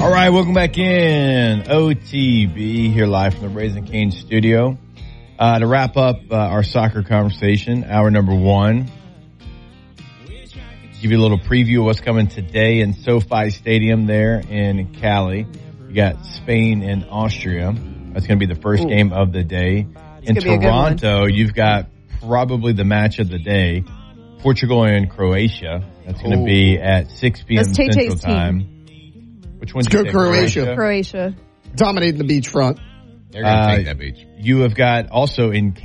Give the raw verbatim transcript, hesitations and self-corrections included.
All right, welcome back in. O T B here live from the Raising Cane studio. Uh, to wrap up uh, our soccer conversation, hour number one. Give you a little preview of what's coming today in SoFi Stadium there in Cali. You got Spain and Austria. That's going to be the first Ooh. game of the day. It's in Toronto, you've got probably the match of the day. Portugal and Croatia. That's going to be at six p.m. That's Central Tay-Tay's Time. Team. Which one's Let's go Croatia. Croatia. Croatia. Dominating the beachfront. They're going to Uh, take that beach. You have got also in